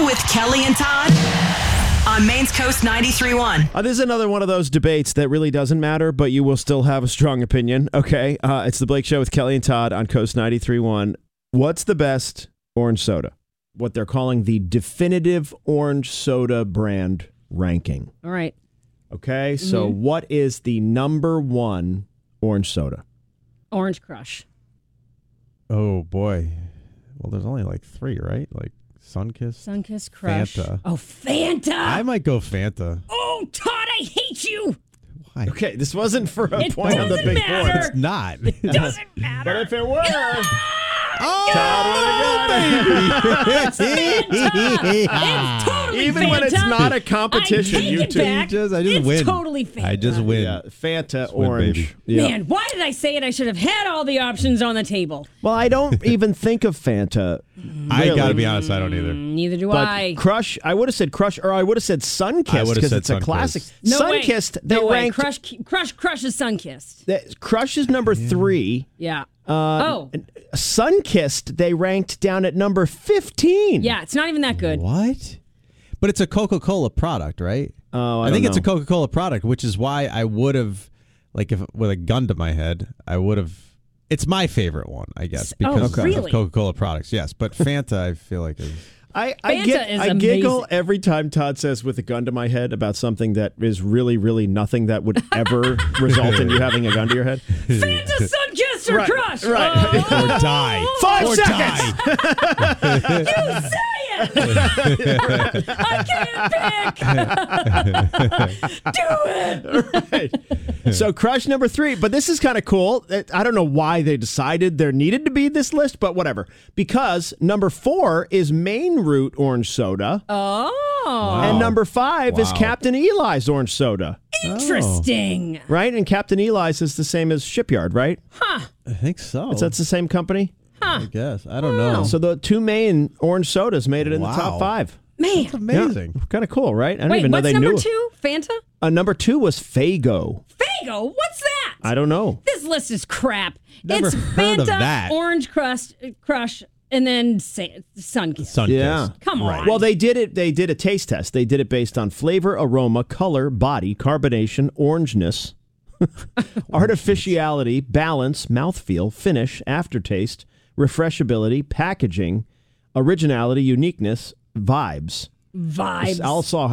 Show with Kelly and Todd on Maine's Coast 93.1. This is another one of those debates that really doesn't matter, but you will still have a strong opinion. Okay, it's the Blake Show with Kelly and Todd on Coast 93.1. What's the best orange soda? What they're calling the definitive orange soda brand ranking. All right. Okay, so what is the number one orange soda? Orange Crush. Oh, boy. Well, there's only like three, right? Like Sunkist, Sunkist, Crush. Fanta. Oh, Fanta. I might go Fanta. Oh, Todd, I hate you. Why? Okay, this wasn't for a It point on the doesn't big matter. board. It's not. It doesn't matter. But if it were... It's totally Even Fanta. when it's not a competition, I take you it two- back. I just it's win. totally Fanta. I just win. Yeah, Fanta win, orange. baby. Yeah. Man, why did I say it? I should have had all the options on the table. Well, I don't even think of Fanta. I really. gotta be honest, I don't either. Neither do But I. Crush, I would have said Crush, or I would have said Sunkist I would've because said it's a Sunkist. classic. No Sunkist, way. they No way. ranked. Crush is Sunkist. Crush is number 3. Yeah. Sunkist, they ranked down at number 15. Yeah, it's not even that good. What? But it's a Coca-Cola product, right? Oh, I think it's a know. Coca-Cola product, which is why I would have, like, if with a gun to my head, I would have. It's my favorite one, I guess, because really? of Coca-Cola products. Yes, but Fanta, I feel like is. Fanta is I giggle amazing. every time Todd says with a gun to my head about something that is really, really nothing that would ever result in you having a gun to your head. Fanta, Sunkist, or Right, Crush? right. Or die. 5 or seconds. Die. You say it! I can't pick! Do it! Right. So Crush number 3, but this is kind of cool. I don't know why they decided there needed to be this list, but whatever. Because number 4 is Maine Root Orange Soda, Oh, and number 5 is Wow. Captain Eli's Orange Soda. interesting. Right? And Captain Eli's is the same as Shipyard, right? Huh. I think so. That's the same company. I guess. I don't know. So the 2 Maine orange sodas made it in the Wow. top 5. Man. Amazing. Kind of cool, right? I didn't Wait, even know what's they number knew. 2? Fanta? Number 2 was Faygo. Fago? What's that? I don't know. This list is crap. Never it's heard Fanta, of that. Orange Crush, and then Sunkist. Sunkist. Yeah. Come on. Well, they did it. They did a taste test. They did it based on flavor, aroma, color, body, carbonation, orangeness, artificiality, balance, mouthfeel, finish, aftertaste, refreshability, packaging, originality, uniqueness, vibes. Vibes. Also